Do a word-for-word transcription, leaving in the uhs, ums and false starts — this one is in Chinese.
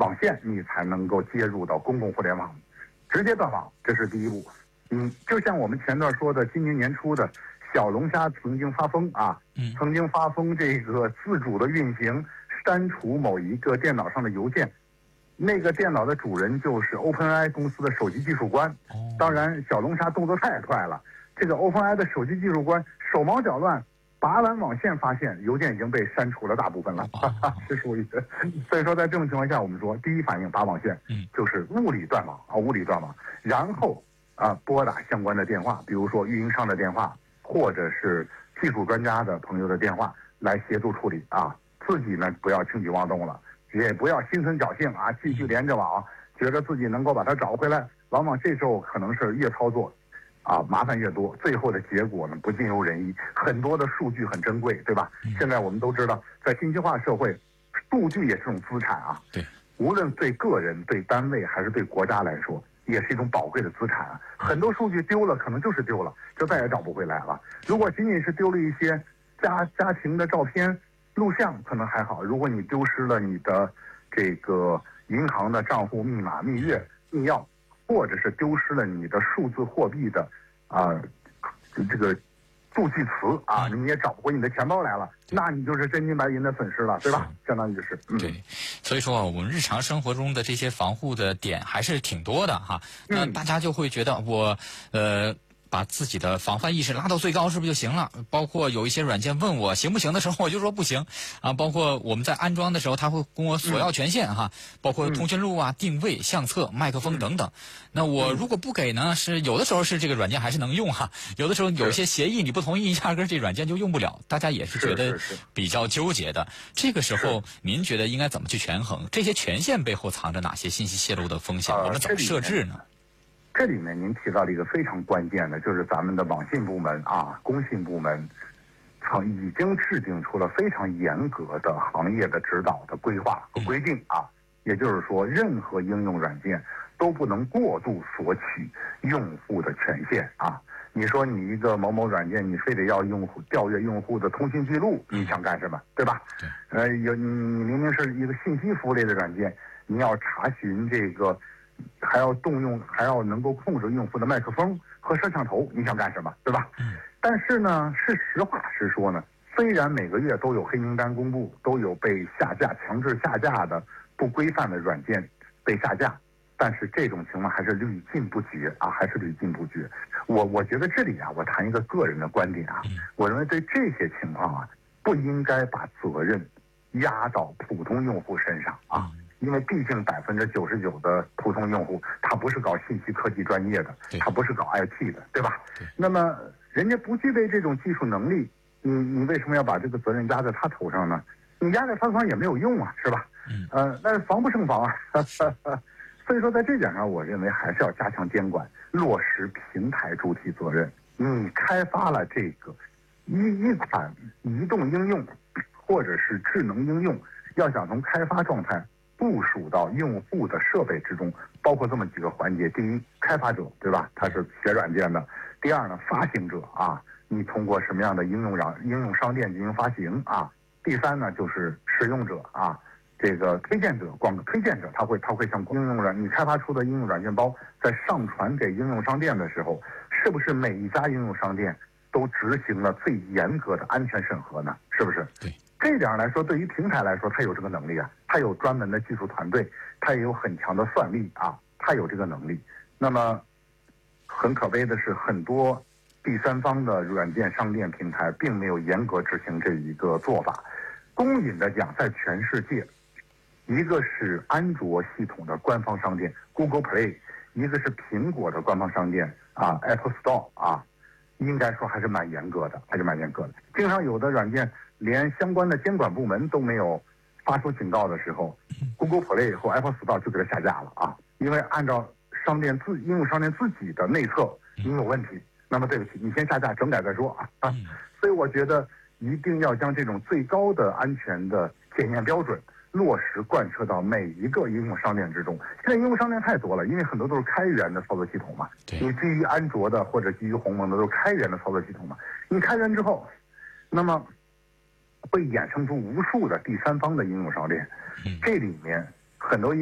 网线，你才能够接入到公共互联网，直接断网，这是第一步。嗯，就像我们前段说的，今年年初的小龙虾曾经发疯啊， 嗯， 曾经发疯这个自主的运行删除某一个电脑上的邮件，那个电脑的主人就是 OpenAI 公司的首席技术官。 哦， 当然，小龙虾动作太快了，这个 OpenAI 的首席技术官手忙脚乱，拔完网线发现邮件已经被删除了大部分了，哈哈，是属于。所以说，在这种情况下，我们说第一反应拔网线， 嗯， 就是物理断网啊，物理断网，然后啊拨打相关的电话，比如说运营商的电话，或者是技术专家的朋友的电话来协助处理啊，自己呢不要轻举妄动了，也不要心存侥幸啊，继续连着网，觉得自己能够把它找回来，往往这时候可能是越操作啊，麻烦越多，最后的结果呢不尽如人意。很多的数据很珍贵，对吧？ 嗯、 现在我们都知道，在信息化社会，数据也是种资产啊。 对， 无论对个人、对单位还是对国家来说，也是一种宝贵的资产啊。很多数据丢了，可能就是丢了，就再也找不回来了。如果仅仅是丢了一些家家庭的照片、录像，可能还好。如果你丢失了你的这个银行的账户密码、蜜月、密钥，或者是丢失了你的数字货币的啊、呃、这个助记词啊，你也找不回你的钱包来了，那你就是真金白银的损失了，对吧？相当于是、嗯、 对，所以说啊，我们日常生活中的这些防护的点还是挺多的哈。那大家就会觉得我呃。把自己的防范意识拉到最高是不是就行了？包括有一些软件问我行不行的时候，我就说不行啊。包括我们在安装的时候，他会跟我索要权限哈，包括通讯录啊、定位、相册、麦克风等等。那我如果不给呢，是有的时候是这个软件还是能用哈，有的时候有一些协议你不同意，压根这软件就用不了。大家也是觉得比较纠结的。这个时候，您觉得应该怎么去权衡？这些权限背后藏着哪些信息泄露的风险？我们怎么设置呢？ 这里面您提到了一个非常关键的，就是咱们的网信部门啊、工信部门，曾已经制定出了非常严格的行业的指导的规划和规定啊。也就是说，任何应用软件都不能过度索取用户的权限啊。你说你一个某某软件，你非得要用户调阅用户的通信记录，你想干什么？对吧？呃，有你你明明是一个信息服务类的软件，你要查询这个。还要动用，还要能够控制用户的麦克风和摄像头，你想干什么，对吧？嗯。但是呢，是实话实说呢，虽然每个月都有黑名单公布，都有被下架、强制下架的不规范的软件被下架，但是这种情况还是屡禁不绝啊，还是屡禁不绝。我我觉得这里啊，我谈一个个人的观点啊，我认为对这些情况啊，不应该把责任压到普通用户身上啊。因为毕竟百分之九十九的普通用户，他不是搞信息科技专业的，他不是搞 I T 的，对吧？对。那么人家不具备这种技术能力，你你为什么要把这个责任压在他头上呢？你压在他头上也没有用啊，是吧？嗯。呃，那防不胜防啊。所以说，在这点上，我认为还是要加强监管，落实平台主体责任。你开发了这个一一款移动应用，或者是智能应用，要想从开发状态部署到用户的设备之中，包括这么几个环节：第一，开发者，对吧？他是写软件的；第二呢，发行者啊，你通过什么样的应用商应用商店进行发行啊；第三呢，就是使用者啊，这个推荐者，广告推荐者，他会他会向应用软你开发出的应用软件包在上传给应用商店的时候，是不是每一家应用商店都执行了最严格的安全审核呢？是不是？对。这一点来说，对于平台来说，它有这个能力啊，它有专门的技术团队，它也有很强的算力啊，它有这个能力。那么，很可悲的是，很多第三方的软件商店平台并没有严格执行这一个做法。公允的讲，在全世界，一个是安卓系统的官方商店 Google Play， 一个是苹果的官方商店啊 Apple Store 啊，应该说还是蛮严格的，还是蛮严格的。经常有的软件连相关的监管部门都没有发出警告的时候 ，Google Play 和 Apple Store 就给它下架了啊！因为按照商店自应用商店自己的内测，你有问题，那么对不起，你先下架整改再说啊！啊，所以我觉得一定要将这种最高的安全的检验标准落实贯彻到每一个应用商店之中。现在应用商店太多了，因为很多都是开源的操作系统嘛，你基于安卓的或者基于鸿蒙的都是开源的操作系统嘛，你开源之后，那么会衍生出无数的第三方的应用商店，这里面很多